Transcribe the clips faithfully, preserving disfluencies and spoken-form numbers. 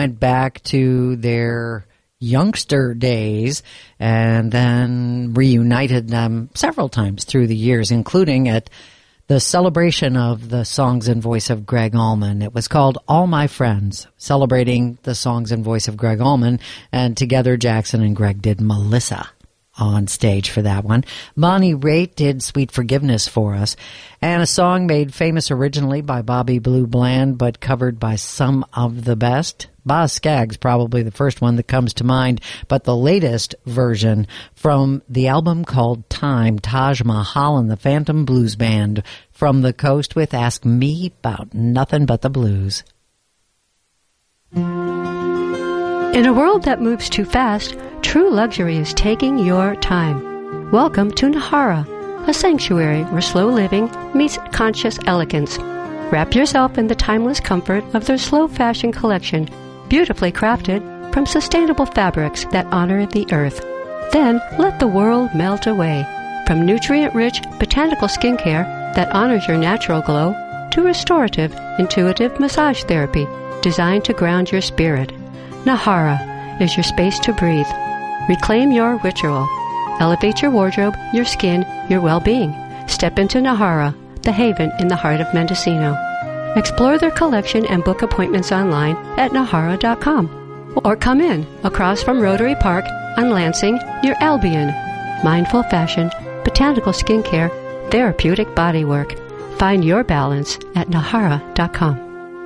went back to their youngster days and then reunited them several times through the years, including at the celebration of the songs and voice of Greg Allman. It was called All My Friends, celebrating the songs and voice of Greg Allman, and together Jackson and Greg did Melissa on stage for that one. Bonnie Raitt did Sweet Forgiveness for us, and a song made famous originally by Bobby Blue Bland, but covered by some of the best. Boz Scaggs, probably the first one that comes to mind, but the latest version from the album called Time, Taj Mahal and the Phantom Blues Band from the coast with Ask Me About Nothing But the Blues. In a world that moves too fast, true luxury is taking your time. Welcome to Nahara, a sanctuary where slow living meets conscious elegance. Wrap yourself in the timeless comfort of their slow fashion collection, beautifully crafted from sustainable fabrics that honor the earth. Then let the world melt away. From nutrient-rich botanical skincare that honors your natural glow to restorative, intuitive massage therapy designed to ground your spirit. Nahara is your space to breathe. Reclaim your ritual. Elevate your wardrobe, your skin, your well-being. Step into Nahara, the haven in the heart of Mendocino. Explore their collection and book appointments online at nahara dot com. Or come in across from Rotary Park on Lansing near Albion. Mindful fashion, botanical skincare, therapeutic bodywork. Find your balance at nahara dot com.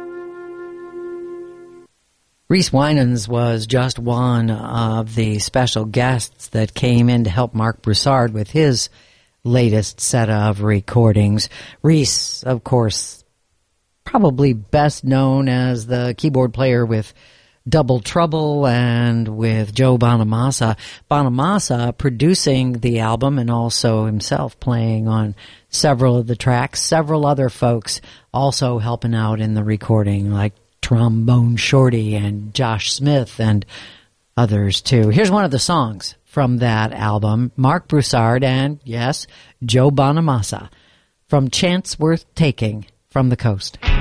Reese Winans was just one of the special guests that came in to help Mark Broussard with his latest set of recordings. Reese, of course, probably best known as the keyboard player with Double Trouble and with Joe Bonamassa. Bonamassa producing the album and also himself playing on several of the tracks. Several other folks also helping out in the recording, like Trombone Shorty and Josh Smith and others too. Here's one of the songs from that album, Mark Broussard and, yes, Joe Bonamassa, from Chance Worth Taking from the Coast.